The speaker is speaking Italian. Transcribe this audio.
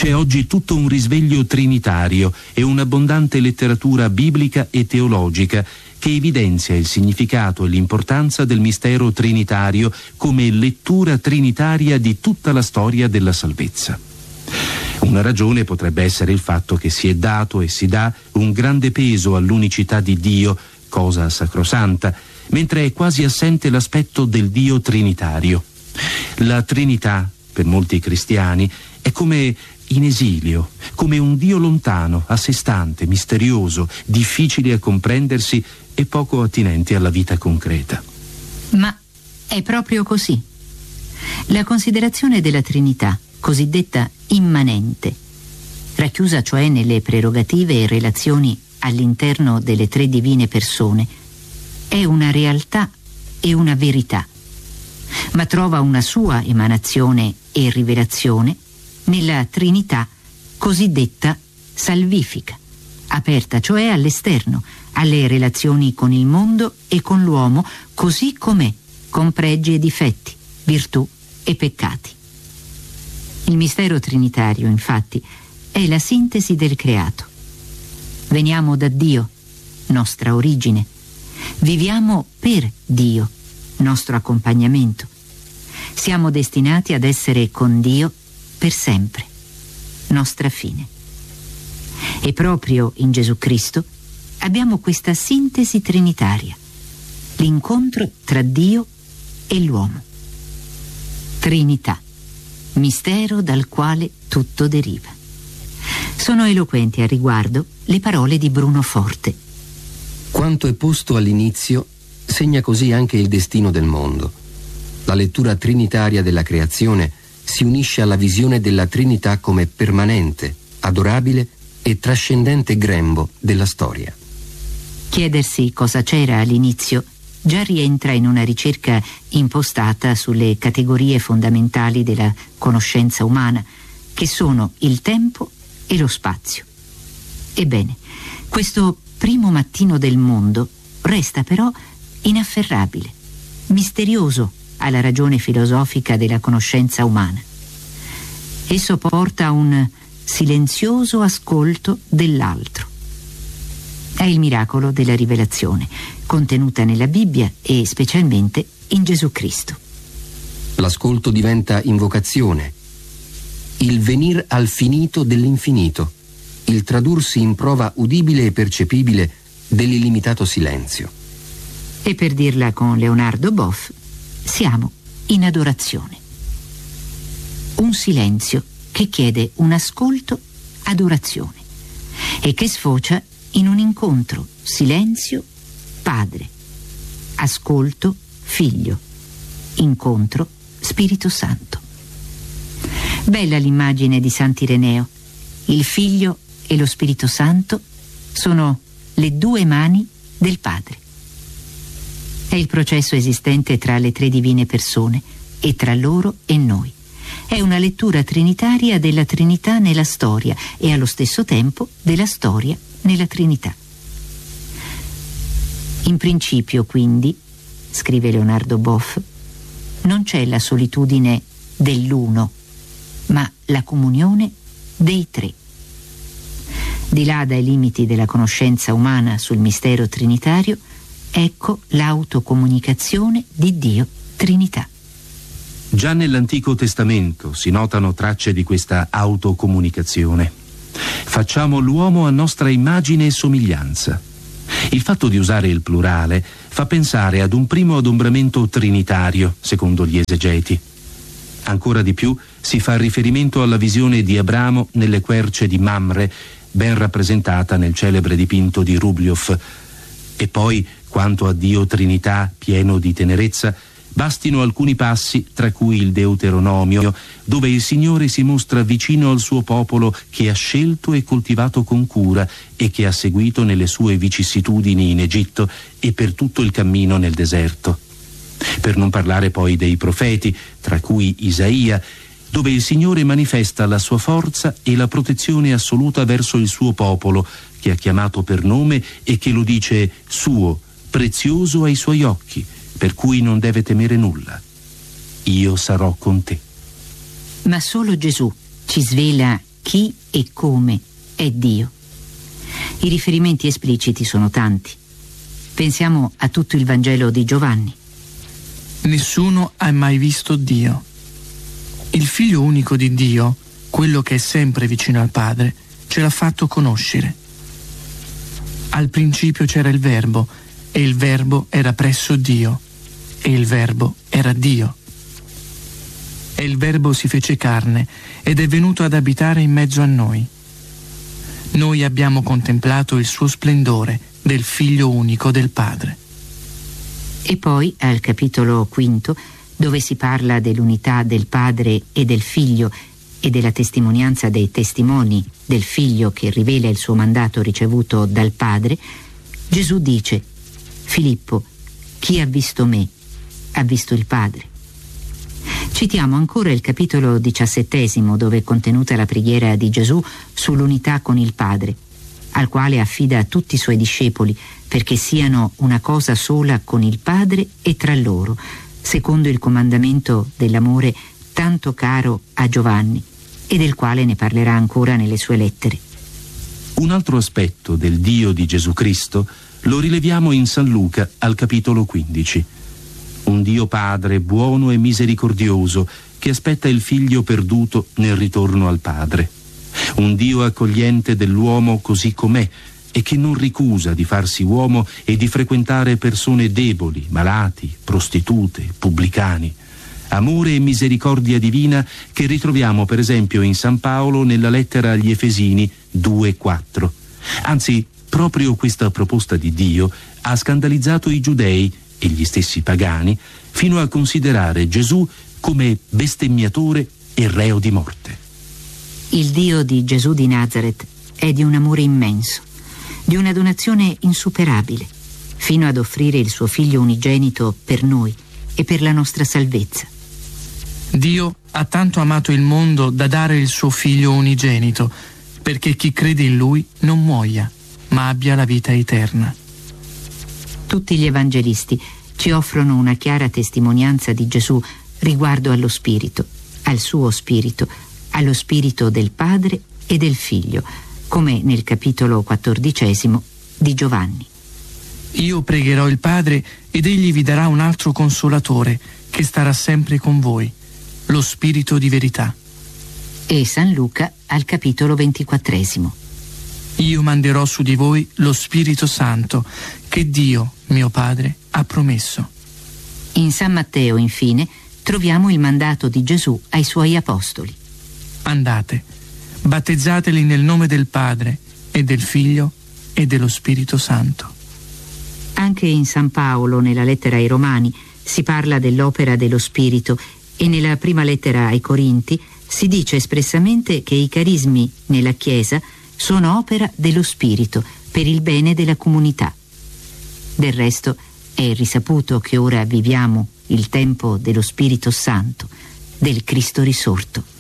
C'è oggi tutto un risveglio trinitario e un'abbondante letteratura biblica e teologica che evidenzia il significato e l'importanza del mistero trinitario come lettura trinitaria di tutta la storia della salvezza. Una ragione potrebbe essere il fatto che si è dato e si dà un grande peso all'unicità di Dio, cosa sacrosanta, mentre è quasi assente l'aspetto del Dio trinitario. La Trinità, per molti cristiani, è come in esilio, come un Dio lontano, a sé stante, misterioso, difficile a comprendersi e poco attinente alla vita concreta. Ma è proprio così. La considerazione della Trinità, cosiddetta immanente, racchiusa cioè nelle prerogative e relazioni all'interno delle tre divine persone, è una realtà e una verità, ma trova una sua emanazione e rivelazione nella Trinità cosiddetta salvifica, aperta cioè all'esterno, alle relazioni con il mondo e con l'uomo così com'è, con pregi e difetti, virtù e peccati. Il mistero trinitario, infatti, è la sintesi del creato. Veniamo da Dio, nostra origine. Viviamo per Dio, nostro accompagnamento. Siamo destinati ad essere con Dio per sempre, nostra fine. E proprio in Gesù Cristo abbiamo questa sintesi trinitaria, l'incontro tra Dio e l'uomo. Trinità, mistero dal quale tutto deriva. Sono eloquenti a riguardo le parole di Bruno Forte. Quanto è posto all'inizio segna così anche il destino del mondo. La lettura trinitaria della creazione si unisce alla visione della Trinità come permanente, adorabile e trascendente grembo della storia. Chiedersi cosa c'era all'inizio già rientra in una ricerca impostata sulle categorie fondamentali della conoscenza umana, che sono il tempo e lo spazio. Ebbene, questo primo mattino del mondo resta però inafferrabile, misterioso alla ragione filosofica della conoscenza umana. Esso porta a un silenzioso ascolto dell'altro. È il miracolo della rivelazione, contenuta nella Bibbia e specialmente in Gesù Cristo. L'ascolto diventa invocazione, il venir al finito dell'infinito, il tradursi in prova udibile e percepibile dell'illimitato silenzio. E per dirla con Leonardo Boff, siamo in adorazione. Un silenzio che chiede un ascolto, adorazione, e che sfocia in un incontro, silenzio, Padre, ascolto, Figlio, incontro, Spirito Santo. Bella l'immagine di Sant'Ireneo. Il Figlio e lo Spirito Santo sono le due mani del Padre. È il processo esistente tra le tre divine persone e tra loro e noi. È una lettura trinitaria della Trinità nella storia e allo stesso tempo della storia nella Trinità. In principio, quindi, scrive Leonardo Boff, non c'è la solitudine dell'uno, ma la comunione dei tre. Di là dai limiti della conoscenza umana sul mistero trinitario, ecco l'autocomunicazione di Dio Trinità. Già nell'Antico Testamento si notano tracce di questa autocomunicazione. Facciamo l'uomo a nostra immagine e somiglianza. Il fatto di usare il plurale fa pensare ad un primo adombramento trinitario, secondo gli esegeti. Ancora di più si fa riferimento alla visione di Abramo nelle querce di Mamre, ben rappresentata nel celebre dipinto di Rubliov. E poi, quanto a Dio Trinità pieno di tenerezza, bastino alcuni passi, tra cui il Deuteronomio, dove il Signore si mostra vicino al suo popolo che ha scelto e coltivato con cura e che ha seguito nelle sue vicissitudini in Egitto e per tutto il cammino nel deserto. Per non parlare poi dei profeti, tra cui Isaia, dove il Signore manifesta la sua forza e la protezione assoluta verso il suo popolo, che ha chiamato per nome e che lo dice suo, prezioso ai suoi occhi, per cui non deve temere nulla. Io sarò con te. Ma solo Gesù ci svela chi e come è Dio. I riferimenti espliciti sono tanti. Pensiamo a tutto il Vangelo di Giovanni. Nessuno ha mai visto Dio. Il figlio unico di Dio, quello che è sempre vicino al Padre, ce l'ha fatto conoscere. Al principio c'era il Verbo, e il Verbo era presso Dio, e il Verbo era Dio. E il Verbo si fece carne ed è venuto ad abitare in mezzo a noi. Noi abbiamo contemplato il suo splendore del figlio unico del Padre. E poi al capitolo 5, dove si parla dell'unità del Padre e del Figlio e della testimonianza dei testimoni del Figlio che rivela il suo mandato ricevuto dal Padre, Gesù dice: Filippo, chi ha visto me, ha visto il Padre. Citiamo ancora il capitolo 17, dove è contenuta la preghiera di Gesù sull'unità con il Padre, al quale affida tutti i suoi discepoli perché siano una cosa sola con il Padre e tra loro, secondo il comandamento dell'amore tanto caro a Giovanni e del quale ne parlerà ancora nelle sue lettere. Un altro aspetto del Dio di Gesù Cristo lo rileviamo in San Luca al capitolo 15. Un Dio Padre buono e misericordioso che aspetta il figlio perduto nel ritorno al Padre. Un Dio accogliente dell'uomo così com'è e che non ricusa di farsi uomo e di frequentare persone deboli, malati, prostitute, pubblicani. Amore e misericordia divina che ritroviamo per esempio in San Paolo nella lettera agli Efesini 2,4. Anzi, proprio questa proposta di Dio ha scandalizzato i giudei e gli stessi pagani fino a considerare Gesù come bestemmiatore e reo di morte. Il Dio di Gesù di Nazaret è di un amore immenso, di una donazione insuperabile, fino ad offrire il suo figlio unigenito per noi e per la nostra salvezza. Dio ha tanto amato il mondo da dare il suo figlio unigenito, perché chi crede in lui non muoia, ma abbia la vita eterna. Tutti gli evangelisti ci offrono una chiara testimonianza di Gesù riguardo allo Spirito, al suo Spirito, allo Spirito del Padre e del Figlio, come nel capitolo 14 di Giovanni. Io pregherò il Padre ed egli vi darà un altro consolatore che starà sempre con voi, lo Spirito di verità. E San Luca al capitolo 24. Io manderò su di voi lo Spirito Santo che Dio, mio Padre, ha promesso. In San Matteo, infine, troviamo il mandato di Gesù ai suoi apostoli. Andate, battezzateli nel nome del Padre e del Figlio e dello Spirito Santo. Anche in San Paolo, nella lettera ai Romani, si parla dell'opera dello Spirito e nella prima lettera ai Corinti si dice espressamente che i carismi nella Chiesa sono opera dello Spirito per il bene della comunità. Del resto è risaputo che ora viviamo il tempo dello Spirito Santo, del Cristo risorto.